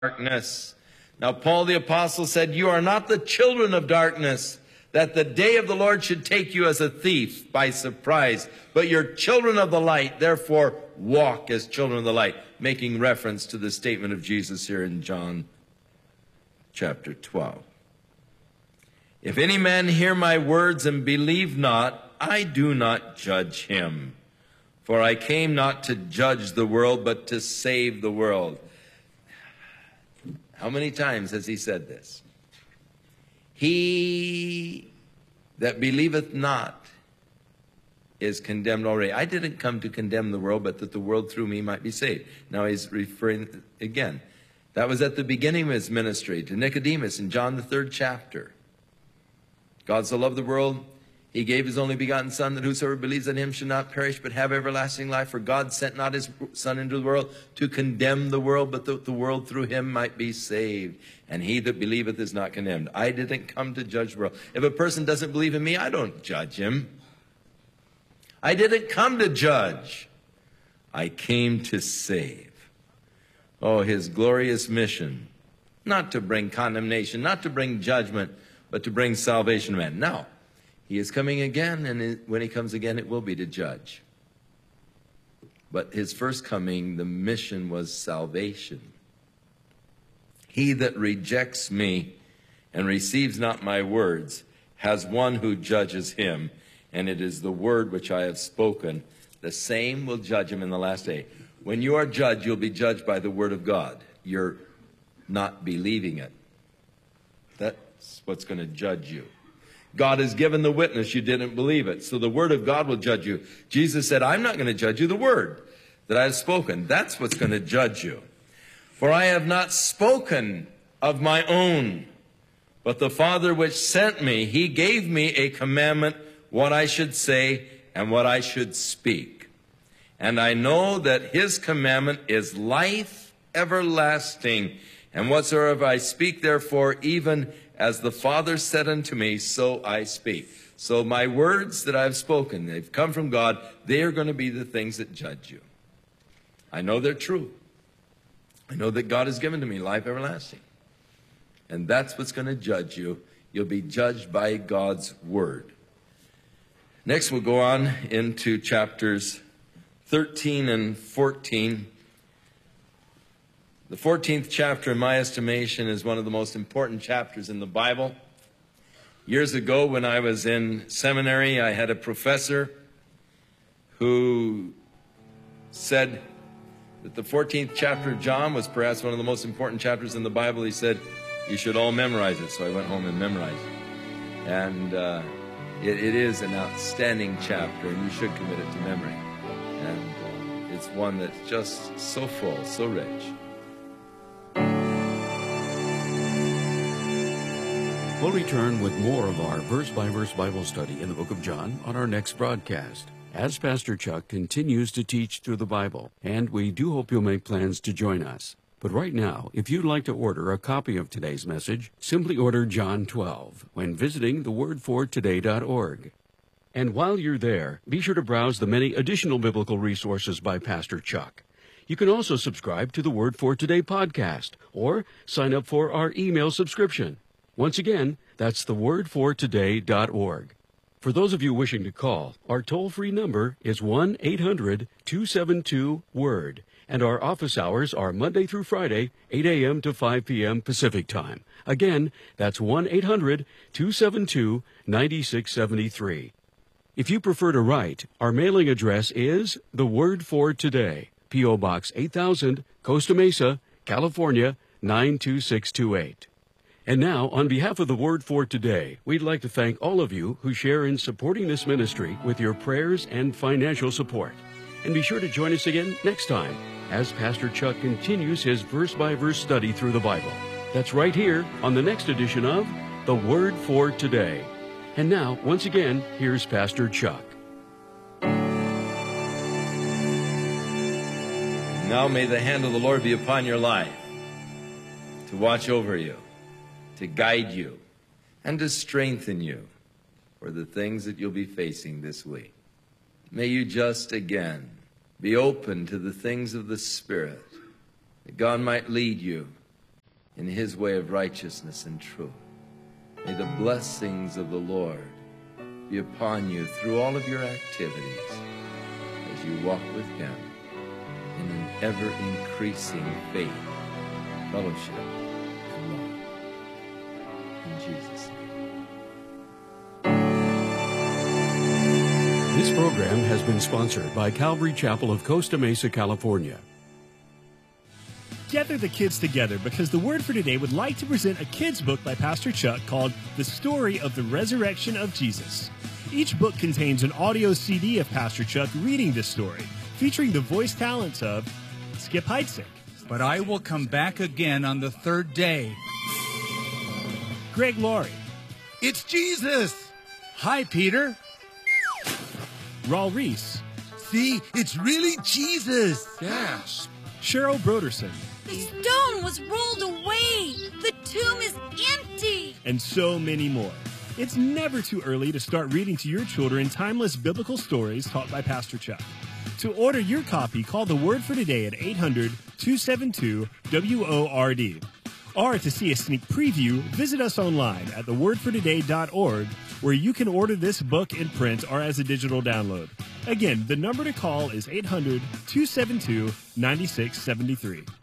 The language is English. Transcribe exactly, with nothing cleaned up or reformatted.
darkness. Now Paul the apostle said, you are not the children of darkness, that the day of the Lord should take you as a thief by surprise, but you're children of the light, therefore walk as children of the light, making reference to the statement of Jesus here in John chapter twelve. If any man hear my words and believe not, I do not judge him. For I came not to judge the world, but to save the world. How many times has he said this? He that believeth not is condemned already. I didn't come to condemn the world, but that the world through me might be saved. Now he's referring again. That was at the beginning of his ministry to Nicodemus in John the third chapter. God so loved the world, he gave his only begotten Son, that whosoever believes in him should not perish, but have everlasting life. For God sent not his Son into the world to condemn the world, but that the world through him might be saved. And he that believeth is not condemned. I didn't come to judge the world. If a person doesn't believe in me, I don't judge him. I didn't come to judge. I came to save. Oh, his glorious mission. Not to bring condemnation, not to bring judgment, but to bring salvation to man. Now, he is coming again, and when he comes again, it will be to judge. But his first coming, the mission was salvation. He that rejects me and receives not my words has one who judges him, and it is the word which I have spoken. The same will judge him in the last day. When you are judged, you'll be judged by the word of God. You're not believing it. That's what's going to judge you. God has given the witness, you didn't believe it. So the word of God will judge you. Jesus said, I'm not going to judge you, the word that I have spoken. That's what's going to judge you. For I have not spoken of my own, but the Father which sent me, he gave me a commandment, what I should say and what I should speak. And I know that his commandment is life everlasting. And whatsoever I speak, therefore, even as the Father said unto me, so I speak. So my words that I've spoken, they've come from God. They are going to be the things that judge you. I know they're true. I know that God has given to me life everlasting. And that's what's going to judge you. You'll be judged by God's word. Next, we'll go on into chapters thirteen and fourteen. The fourteenth chapter, in my estimation, is one of the most important chapters in the Bible. Years ago, when I was in seminary, I had a professor who said that the fourteenth chapter of John was perhaps one of the most important chapters in the Bible. He said, you should all memorize it. So I went home and memorized it. And uh, it, it is an outstanding chapter, and you should commit it to memory. And uh, it's one that's just so full, so rich. We'll return with more of our verse-by-verse Bible study in the book of John on our next broadcast, as Pastor Chuck continues to teach through the Bible, and we do hope you'll make plans to join us. But right now, if you'd like to order a copy of today's message, simply order John twelve when visiting the word for today dot org. And while you're there, be sure to browse the many additional biblical resources by Pastor Chuck. You can also subscribe to the Word for Today podcast, or sign up for our email subscription. Once again, that's the word for today dot org. For those of you wishing to call, our toll-free number is one eight hundred two seven two word, and our office hours are Monday through Friday, eight a.m. to five p.m. Pacific Time. Again, that's one eight hundred two seven two nine six seven three. If you prefer to write, our mailing address is The Word for Today, P O. Box eight thousand, Costa Mesa, California, nine two six two eight. And now, on behalf of the Word for Today, we'd like to thank all of you who share in supporting this ministry with your prayers and financial support. And be sure to join us again next time as Pastor Chuck continues his verse-by-verse study through the Bible. That's right here on the next edition of The Word for Today. And now, once again, here's Pastor Chuck. Now may the hand of the Lord be upon your life, to watch over you, to guide you, and to strengthen you for the things that you'll be facing this week. May you just again be open to the things of the Spirit, that God might lead you in his way of righteousness and truth. May the blessings of the Lord be upon you through all of your activities as you walk with him in an ever-increasing faith, fellowship, and love. In Jesus' name. This program has been sponsored by Calvary Chapel of Costa Mesa, California. Gather the kids together because the Word for Today would like to present a kids' book by Pastor Chuck called The Story of the Resurrection of Jesus. Each book contains an audio C D of Pastor Chuck reading this story, featuring the voice talents of Skip Heitzig, But I will come back again on the third day. Greg Laurie, It's Jesus! Hi, Peter. Raul Reese, See, it's really Jesus! Yes. Cheryl Broderson, The stone was rolled away. The tomb is empty. and so many more. It's never too early to start reading to your children timeless biblical stories taught by Pastor Chuck. To order your copy, call the Word for Today at eight hundred, two seven two, W O R D. Or to see a sneak preview, visit us online at the word for today dot org, where you can order this book in print or as a digital download. Again, the number to call is eight hundred, two seven two, nine six seven three.